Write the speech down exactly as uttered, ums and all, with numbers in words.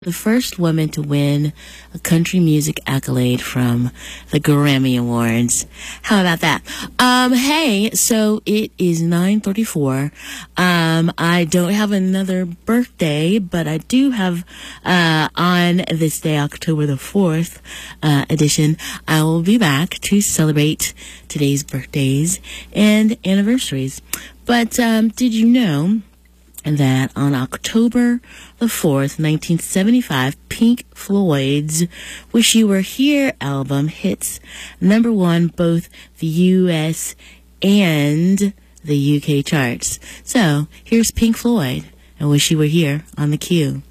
the first woman to win a country music accolade from the Grammy Awards. How about that? Um, hey, so it is nine thirty-four. Um, I don't have another birthday, but I do have, uh, on this day, October the fourth, uh, edition, I will be back to celebrate today's birthdays and anniversaries. But, um, did you know that on October the fourth, nineteen seventy-five, Pink Floyd's Wish You Were Here album hits number one both the U S and the U K charts. So, here's Pink Floyd and Wish You Were Here on the Q.